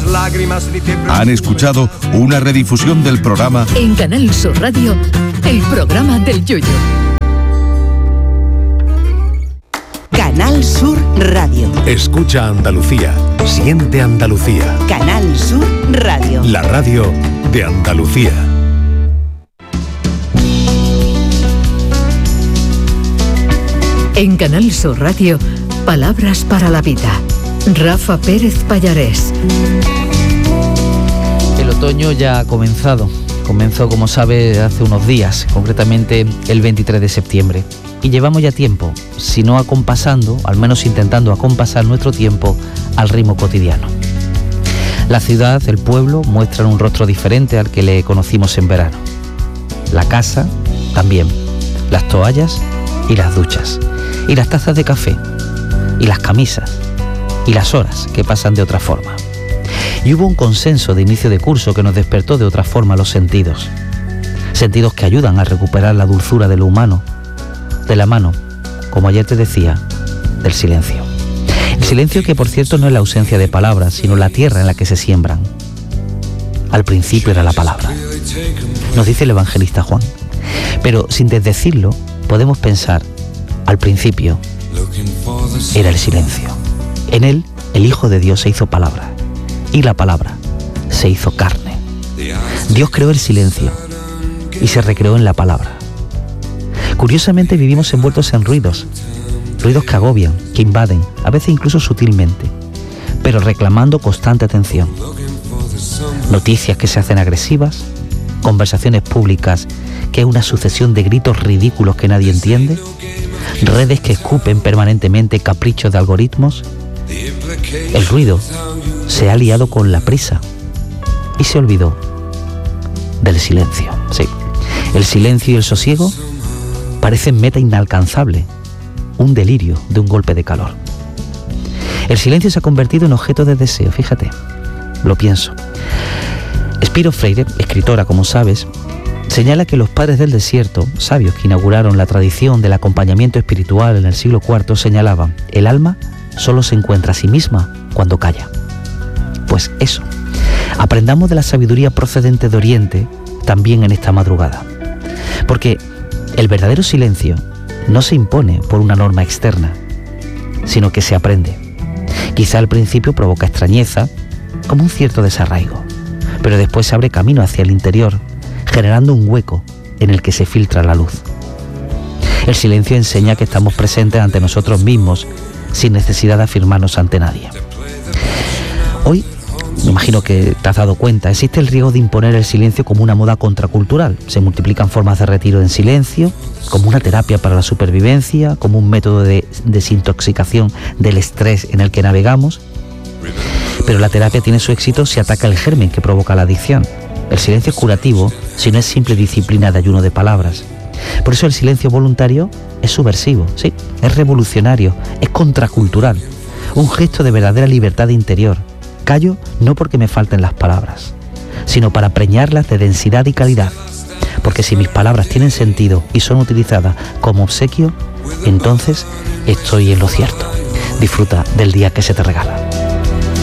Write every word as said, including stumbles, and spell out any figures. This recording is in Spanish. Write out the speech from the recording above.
lágrimas dice... Han escuchado una redifusión del programa En Canal Sur Radio, el programa del Yoyo. Canal Sur Radio. Escucha Andalucía, siente Andalucía. Canal Sur Radio. La radio de Andalucía. En Canal Sur Radio, Palabras para la Vida. Rafa Pérez Pallarés. El otoño ya ha comenzado. Comenzó, como sabe, hace unos días, concretamente el veintitrés de septiembre. Y llevamos ya tiempo, si no acompasando, al menos intentando acompasar nuestro tiempo al ritmo cotidiano. La ciudad, el pueblo, muestran un rostro diferente al que le conocimos en verano. La casa, también. Las toallas y las duchas. Y las tazas de café. Y las camisas. Y las horas que pasan de otra forma. Y hubo un consenso de inicio de curso que nos despertó de otra forma los sentidos. Sentidos que ayudan a recuperar la dulzura de lo humano, de la mano, como ayer te decía, del silencio. El silencio que, por cierto, no es la ausencia de palabras, sino la tierra en la que se siembran. Al principio era la palabra, nos dice el evangelista Juan. Pero sin desdecirlo, podemos pensar, al principio era el silencio. En él, el Hijo de Dios se hizo palabra, y la palabra se hizo carne. Dios creó el silencio y se recreó en la palabra. Curiosamente vivimos envueltos en ruidos, ruidos que agobian, que invaden, a veces incluso sutilmente, pero reclamando constante atención. Noticias que se hacen agresivas, conversaciones públicas que es una sucesión de gritos ridículos que nadie entiende, redes que escupen permanentemente caprichos de algoritmos. El ruido se ha liado con la prisa y se olvidó del silencio. Sí, el silencio y el sosiego parecen meta inalcanzable, un delirio de un golpe de calor. El silencio se ha convertido en objeto de deseo, fíjate, lo pienso. Spiro Freire, escritora como sabes, señala que los padres del desierto, sabios que inauguraron la tradición del acompañamiento espiritual en el siglo cuarto, señalaban, el alma solo se encuentra a sí misma cuando calla. Pues eso, aprendamos de la sabiduría procedente de Oriente también en esta madrugada. Porque el verdadero silencio no se impone por una norma externa, sino que se aprende. Quizá al principio provoca extrañeza, como un cierto desarraigo, pero después se abre camino hacia el interior, generando un hueco en el que se filtra la luz. El silencio enseña que estamos presentes ante nosotros mismos, sin necesidad de afirmarnos ante nadie. Hoy, me imagino que te has dado cuenta, existe el riesgo de imponer el silencio como una moda contracultural. Se multiplican formas de retiro en silencio, como una terapia para la supervivencia, como un método de desintoxicación del estrés en el que navegamos. Pero la terapia tiene su éxito si ataca el germen que provoca la adicción. El silencio es curativo si no es simple disciplina de ayuno de palabras. Por eso el silencio voluntario es subversivo, sí, es revolucionario, es contracultural, un gesto de verdadera libertad interior. Callo no porque me falten las palabras, sino para preñarlas de densidad y calidad. Porque si mis palabras tienen sentido y son utilizadas como obsequio, entonces estoy en lo cierto. Disfruta del día que se te regala.